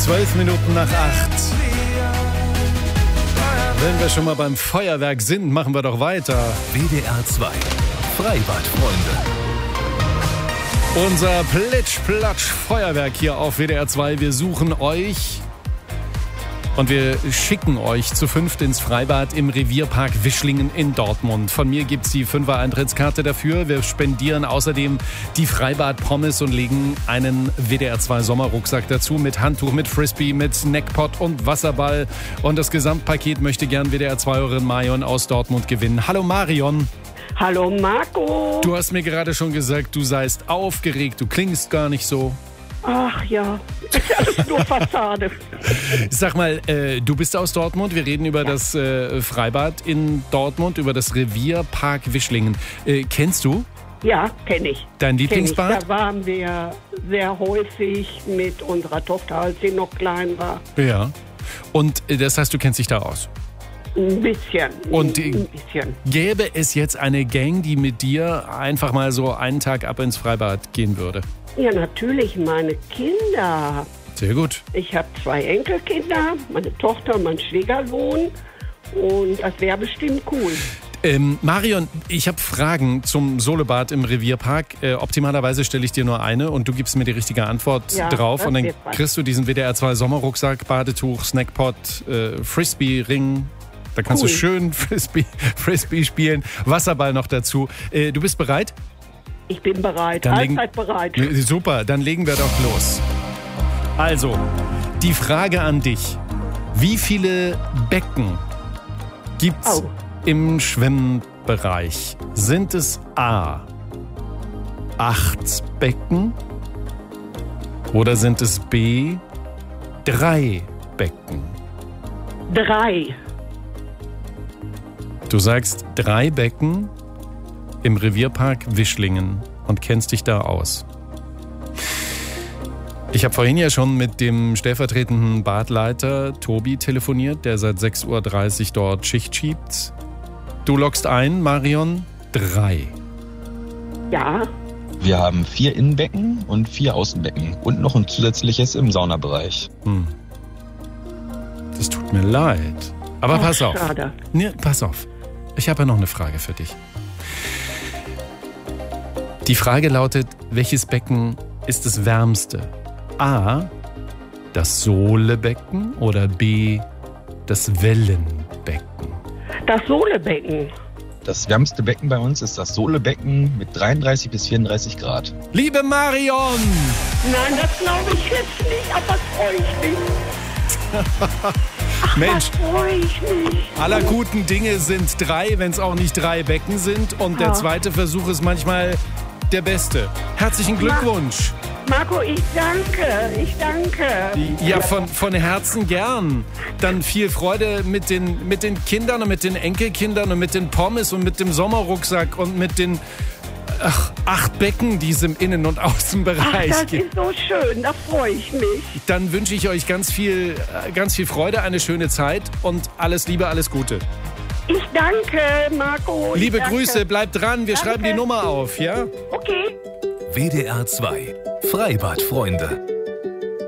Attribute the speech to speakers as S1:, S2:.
S1: 7:12 Wenn wir schon mal beim Feuerwerk sind, machen wir doch weiter.
S2: WDR 2 Freibadfreunde.
S1: Unser Plitsch-Platsch-Feuerwerk hier auf WDR 2. Wir suchen euch und wir schicken euch zu 5 ins Freibad im Revierpark Wischlingen in Dortmund. Von mir gibt's die 5er Eintrittskarte dafür. Wir spendieren außerdem die Freibad-Pommes und legen einen WDR 2 Sommerrucksack dazu mit Handtuch, mit Frisbee, mit Snackpot und Wasserball. Und das Gesamtpaket möchte gern WDR 2-Hörerin Marion aus Dortmund gewinnen. Hallo Marion.
S3: Hallo Marco.
S1: Du hast mir gerade schon gesagt, du seist aufgeregt, du klingst gar nicht so.
S3: Ach ja, ist alles nur Fassade.
S1: Sag mal, du bist aus Dortmund, wir reden über das Freibad in Dortmund, über das Revierpark Wischlingen. Kennst du?
S3: Ja, kenne ich.
S1: Dein Lieblingsbad?
S3: Da waren wir sehr häufig mit unserer Tochter, als sie noch klein war.
S1: Ja. Und das heißt, du kennst dich da aus?
S3: Ein bisschen.
S1: Und
S3: ein bisschen.
S1: Gäbe es jetzt eine Gang, die mit dir einfach mal so einen Tag ab ins Freibad gehen würde?
S3: Ja, natürlich, meine Kinder.
S1: Sehr gut.
S3: Ich habe 2 Enkelkinder, meine Tochter und mein Schwiegersohn. Und das wäre bestimmt cool.
S1: Marion, ich habe Fragen zum Solebad im Revierpark. Optimalerweise stelle ich dir nur eine und du gibst mir die richtige Antwort drauf. Und dann kriegst du diesen WDR 2 Sommerrucksack, Badetuch, Snackpot, Frisbee-Ring. Da kannst du schön Frisbee spielen. Wasserball noch dazu. Du bist bereit?
S3: Ich bin bereit, allzeit bereit.
S1: Super, dann legen wir doch los. Also, die Frage an dich. Wie viele Becken gibt's im Schwimmbereich? Sind es A, 8 Becken oder sind es B, 3 Becken?
S3: 3.
S1: Du sagst 3 Becken im Revierpark Wischlingen und kennst dich da aus. Ich habe vorhin ja schon mit dem stellvertretenden Badleiter Tobi telefoniert, der seit 6:30 Uhr dort Schicht schiebt. Du loggst ein, Marion, 3.
S3: Ja.
S4: Wir haben 4 Innenbecken und 4 Außenbecken und noch ein zusätzliches im Saunabereich.
S1: Das tut mir leid. Aber pass auf.
S3: Schade.
S1: Nee, pass auf. Ich habe ja noch eine Frage für dich. Die Frage lautet, welches Becken ist das wärmste? A, das Sohlebecken oder B, das Wellenbecken?
S3: Das Sohlebecken.
S4: Das wärmste Becken bei uns ist das Sohlebecken mit 33 bis 34 Grad.
S1: Liebe Marion!
S3: Nein, das glaube ich jetzt nicht, aber freue ich mich. Ach,
S1: Mensch,
S3: freue ich mich.
S1: aller guten Dinge sind 3, wenn es auch nicht 3 Becken sind. Und der zweite Versuch ist manchmal der beste. Herzlichen Glückwunsch.
S3: Marco, ich danke.
S1: Ja, von Herzen gern. Dann viel Freude mit den Kindern und mit den Enkelkindern und mit den Pommes und mit dem Sommerrucksack und mit den 8 Becken, die es im Innen- und Außenbereich gibt.
S3: Das ist so schön, da freue ich mich.
S1: Dann wünsche ich euch ganz viel Freude, eine schöne Zeit und alles Liebe, alles Gute.
S3: Ich danke, Marco.
S1: Liebe Grüße, bleibt dran, wir schreiben die Nummer auf, ja?
S3: Okay.
S2: WDR 2 Freibadfreunde.